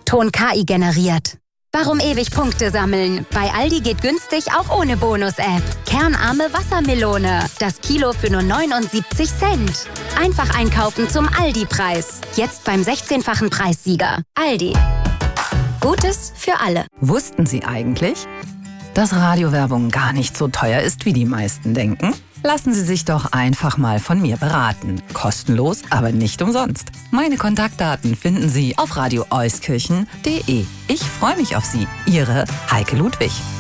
Ton KI generiert. Warum ewig Punkte sammeln? Bei Aldi geht günstig auch ohne Bonus-App. Kernarme Wassermelone. Das Kilo für nur 79 Cent. Einfach einkaufen zum Aldi-Preis. Jetzt beim 16-fachen Preissieger. Aldi. Gutes für alle. Wussten Sie eigentlich, dass Radiowerbung gar nicht so teuer ist, wie die meisten denken? Lassen Sie sich doch einfach mal von mir beraten. Kostenlos, aber nicht umsonst. Meine Kontaktdaten finden Sie auf radioeuskirchen.de. Ich freue mich auf Sie. Ihre Heike Ludwig.